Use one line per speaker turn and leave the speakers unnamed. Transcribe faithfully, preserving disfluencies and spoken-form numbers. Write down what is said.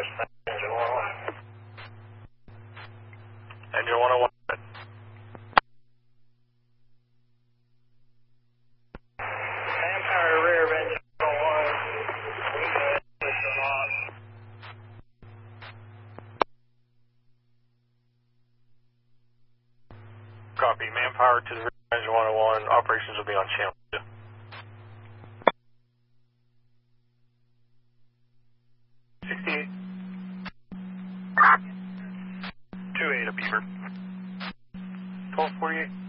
Engine one oh one.
Manpower rear of engine one oh one. Listen off.
Copy. Manpower to the rear of engine one oh one. Operations will be on channel two. sixty-eight. two eight, a Beaver. twelve forty-eight.